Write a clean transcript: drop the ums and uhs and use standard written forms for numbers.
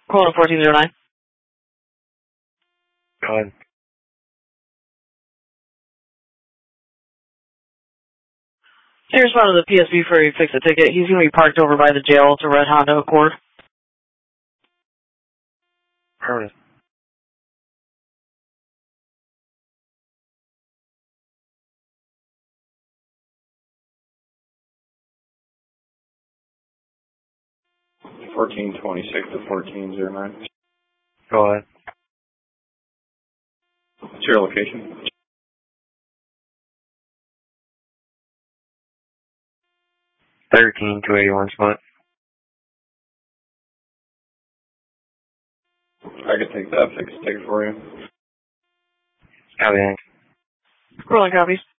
Calling 1409. Go ahead. He responded to the PSB for a fix a ticket. He's going to be parked over by the jail. It's a red Honda Accord. Heard it. $14.26 to $14.09. Go ahead. What's your location? $13,281 spot. I could take that fix a ticket for you. Copy, thanks. Rolling copies.